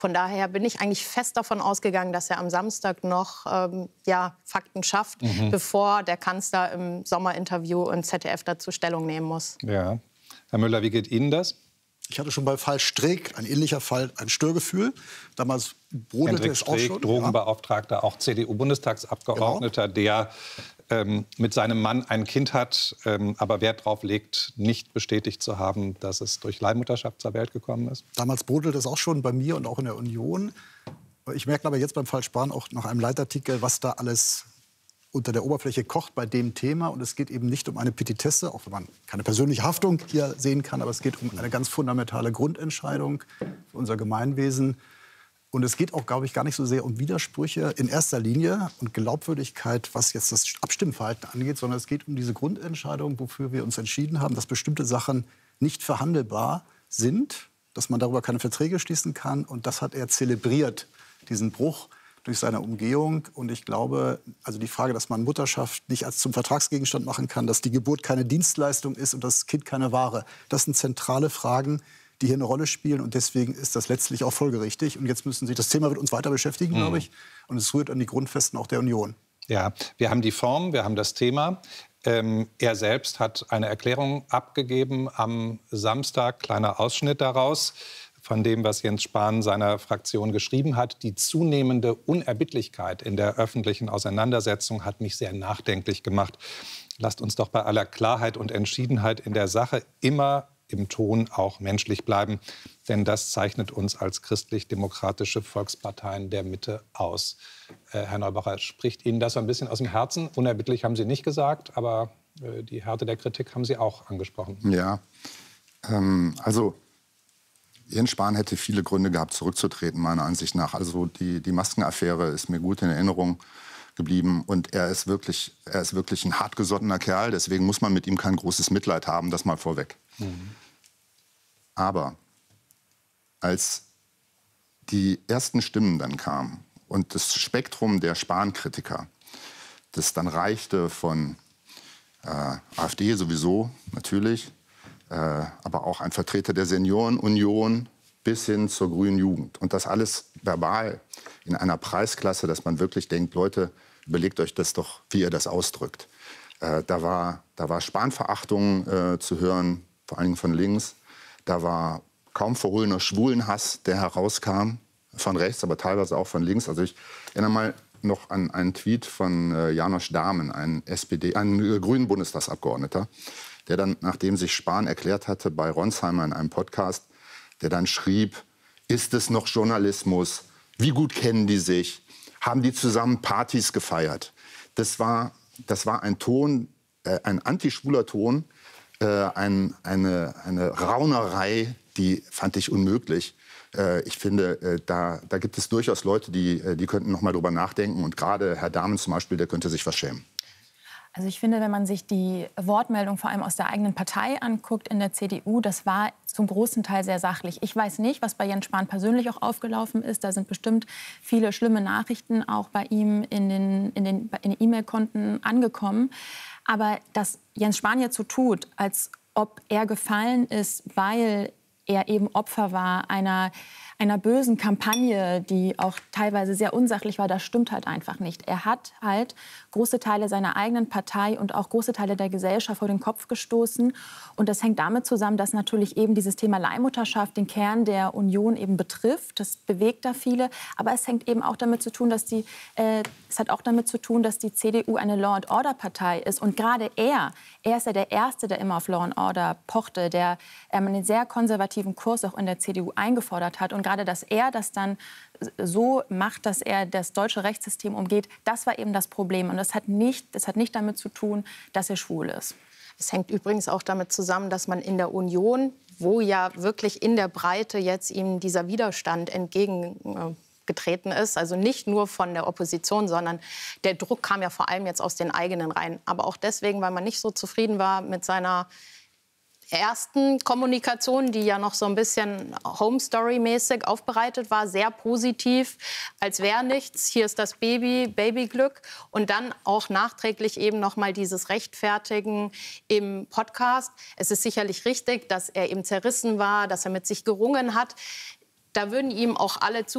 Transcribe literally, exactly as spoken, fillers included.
Von daher bin ich eigentlich fest davon ausgegangen, dass er am Samstag noch ähm, ja, Fakten schafft, mhm. bevor der Kanzler im Sommerinterview im Z D F dazu Stellung nehmen muss. Ja. Herr Müller, wie geht Ihnen das? Ich hatte schon bei Fall Streeck, ein ähnlicher Fall, ein Störgefühl. Damals brodelte Hendrik es auch Streeck, schon. Drogenbeauftragter, ja. auch C D U-Bundestagsabgeordneter, genau. der ähm, mit seinem Mann ein Kind hat, ähm, aber Wert darauf legt, nicht bestätigt zu haben, dass es durch Leihmutterschaft zur Welt gekommen ist. Damals brodelte es auch schon bei mir und auch in der Union. Ich merke aber jetzt beim Fall Spahn auch nach einem Leitartikel, was da alles unter der Oberfläche kocht bei dem Thema. Und es geht eben nicht um eine Petitesse, auch wenn man keine persönliche Haftung hier sehen kann, aber es geht um eine ganz fundamentale Grundentscheidung für unser Gemeinwesen. Und es geht auch, glaube ich, gar nicht so sehr um Widersprüche in erster Linie und Glaubwürdigkeit, was jetzt das Abstimmverhalten angeht, sondern es geht um diese Grundentscheidung, wofür wir uns entschieden haben, dass bestimmte Sachen nicht verhandelbar sind, dass man darüber keine Verträge schließen kann. Und das hat er zelebriert, diesen Bruch durch seine Umgehung. Und ich glaube, also die Frage, dass man Mutterschaft nicht als zum Vertragsgegenstand machen kann, dass die Geburt keine Dienstleistung ist und das Kind keine Ware, das sind zentrale Fragen, die hier eine Rolle spielen. Und deswegen ist das letztlich auch folgerichtig. Und jetzt müssen Sie, das Thema wird uns weiter beschäftigen, mhm. glaube ich. Und es rührt an die Grundfesten auch der Union. Ja, wir haben die Form, wir haben das Thema. Ähm, er selbst hat eine Erklärung abgegeben am Samstag, kleiner Ausschnitt daraus, von dem, was Jens Spahn seiner Fraktion geschrieben hat. Die zunehmende Unerbittlichkeit in der öffentlichen Auseinandersetzung hat mich sehr nachdenklich gemacht. Lasst uns doch bei aller Klarheit und Entschiedenheit in der Sache immer im Ton auch menschlich bleiben. Denn das zeichnet uns als christlich-demokratische Volksparteien der Mitte aus. Äh, Herr Neubacher, spricht Ihnen das so ein bisschen aus dem Herzen? Unerbittlich haben Sie nicht gesagt, aber äh, die Härte der Kritik haben Sie auch angesprochen. Ja, ähm, also Jens Spahn hätte viele Gründe gehabt, zurückzutreten, meiner Ansicht nach. Also die, die Maskenaffäre ist mir gut in Erinnerung geblieben. Und er ist, wirklich, er ist wirklich ein hartgesottener Kerl. Deswegen muss man mit ihm kein großes Mitleid haben, das mal vorweg. Mhm. Aber als die ersten Stimmen dann kamen und das Spektrum der Spahn-Kritiker, das dann reichte von äh, AfD sowieso natürlich, äh, aber auch ein Vertreter der Seniorenunion bis hin zur Grünen Jugend. Und das alles verbal in einer Preisklasse, dass man wirklich denkt, Leute, überlegt euch das doch, wie ihr das ausdrückt. Äh, da war, da war Spahn-Verachtung äh, zu hören, vor allem von links. Da war kaum verhohlener Schwulenhass, der herauskam, von rechts, aber teilweise auch von links. Also ich erinnere mal noch an einen Tweet von äh, Janosch Dahmen, ein S P D, ein äh, grünen Bundestagsabgeordneter, der dann, nachdem sich Spahn erklärt hatte bei Ronsheimer in einem Podcast, der dann schrieb, ist es noch Journalismus? Wie gut kennen die sich? Haben die zusammen Partys gefeiert? Das war, das war ein Ton, äh, ein antischwuler Ton, äh, ein, eine, eine Raunerei, die fand ich unmöglich. Äh, ich finde, äh, da, da gibt es durchaus Leute, die, äh, die könnten noch mal drüber nachdenken. Und gerade Herr Dahmen zum Beispiel, der könnte sich was schämen. Also ich finde, wenn man sich die Wortmeldung vor allem aus der eigenen Partei anguckt in der C D U, das war zum großen Teil sehr sachlich. Ich weiß nicht, was bei Jens Spahn persönlich auch aufgelaufen ist. Da sind bestimmt viele schlimme Nachrichten auch bei ihm in den in den in den E-Mail-Konten angekommen. Aber dass Jens Spahn jetzt so tut, als ob er gefallen ist, weil er eben Opfer war einer einer bösen Kampagne, die auch teilweise sehr unsachlich war, das stimmt halt einfach nicht. Er hat halt große Teile seiner eigenen Partei und auch große Teile der Gesellschaft vor den Kopf gestoßen. Und das hängt damit zusammen, dass natürlich eben dieses Thema Leihmutterschaft den Kern der Union eben betrifft. Das bewegt da viele. Aber es hängt eben auch damit zu tun, dass die, äh, es hat auch damit zu tun, dass die C D U eine Law-and-Order-Partei ist. Und gerade er, er ist ja der Erste, der immer auf Law and Order pochte, der ähm, einen sehr konservativen Kurs auch in der C D U eingefordert hat. Und gerade, dass er das dann so macht, dass er das deutsche Rechtssystem umgeht, das war eben das Problem. Und das hat nicht, das hat nicht damit zu tun, dass er schwul ist. Es hängt übrigens auch damit zusammen, dass man in der Union, wo ja wirklich in der Breite jetzt ihm dieser Widerstand entgegengetreten ist, also nicht nur von der Opposition, sondern der Druck kam ja vor allem jetzt aus den eigenen Reihen. Aber auch deswegen, weil man nicht so zufrieden war mit seiner ersten Kommunikation, die ja noch so ein bisschen Home-Story-mäßig aufbereitet war, sehr positiv, als wäre nichts, hier ist das Baby, Babyglück. Und dann auch nachträglich eben noch mal dieses Rechtfertigen im Podcast. Es ist sicherlich richtig, dass er eben zerrissen war, dass er mit sich gerungen hat. Da würden ihm auch alle zu